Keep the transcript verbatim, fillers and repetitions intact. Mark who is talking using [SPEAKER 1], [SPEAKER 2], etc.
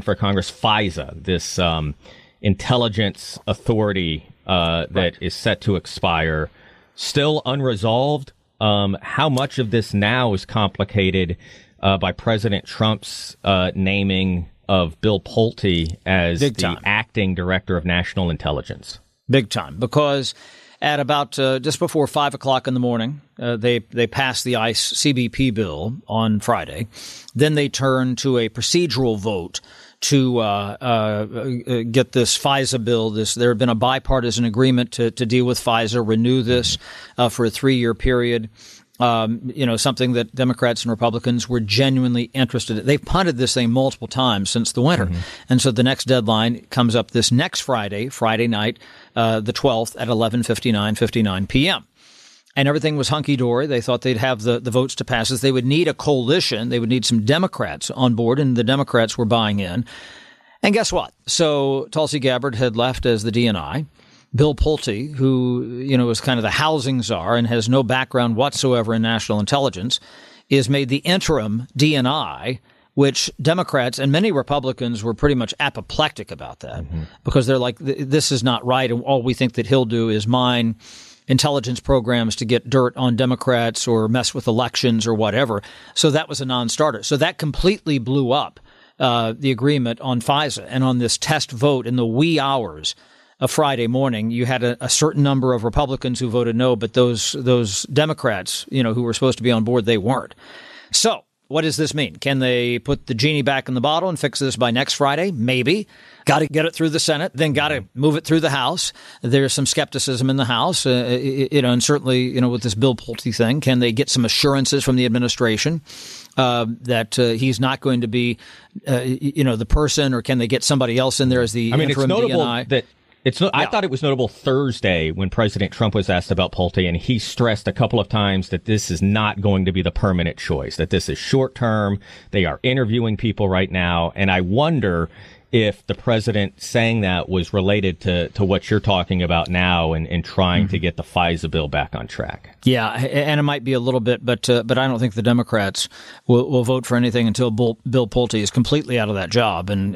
[SPEAKER 1] for Congress, FISA, this um, intelligence authority uh, that right. is set to expire, still unresolved. Um, how much of this now is complicated uh, by President Trump's uh, naming of Bill Pulte as
[SPEAKER 2] Big
[SPEAKER 1] the
[SPEAKER 2] time.
[SPEAKER 1] acting director of national intelligence?
[SPEAKER 2] Big time, because at about uh, just before five o'clock in the morning, uh, they they passed the ICE C B P bill on Friday. Then they turned to a procedural vote to uh, uh, get this FISA bill. This there had been a bipartisan agreement to to deal with FISA, renew this uh, for a three year period. Um, you know, something that Democrats and Republicans were genuinely interested in. They've punted this thing multiple times since the winter. Mm-hmm. And so the next deadline comes up this next Friday, Friday night, uh, the twelfth at eleven fifty-nine, fifty-nine p.m. And everything was hunky-dory. They thought they'd have the, the votes to pass this. They would need a coalition. They would need some Democrats on board, and the Democrats were buying in. And guess what? So Tulsi Gabbard had left as the D N I. Bill Pulte, who, you know, is kind of the housing czar and has no background whatsoever in national intelligence, is made the interim D N I, which Democrats and many Republicans were pretty much apoplectic about that mm-hmm. because they're like, this is not right. And all we think that he'll do is mine intelligence programs to get dirt on Democrats or mess with elections or whatever. So that was a non-starter. So that completely blew up uh, the agreement on FISA. And on this test vote in the wee hours of Friday morning, you had a, a certain number of Republicans who voted no, but those those Democrats, you know, who were supposed to be on board, they weren't. So what does this mean? Can they put the genie back in the bottle and fix this by next Friday? Maybe. Got to get it through the Senate, then got to move it through the House. There's some skepticism in the House, uh, you know, and certainly, you know, with this Bill Pulte thing, can they get some assurances from the administration uh, that uh, he's not going to be, uh, you know, the person, or can they get somebody else in there as the
[SPEAKER 1] I mean,
[SPEAKER 2] interim
[SPEAKER 1] it's notable
[SPEAKER 2] D N I?
[SPEAKER 1] that It's. No,
[SPEAKER 2] yeah.
[SPEAKER 1] I thought it was notable Thursday when President Trump was asked about Pulte, and he stressed a couple of times that this is not going to be the permanent choice, that this is short term. They are interviewing people right now. And I wonder if the president saying that was related to, to what you're talking about now and, and trying mm-hmm. to get the FISA bill back on track.
[SPEAKER 2] Yeah, and it might be a little bit, but uh, but I don't think the Democrats will, will vote for anything until Bill, Bill Pulte is completely out of that job. And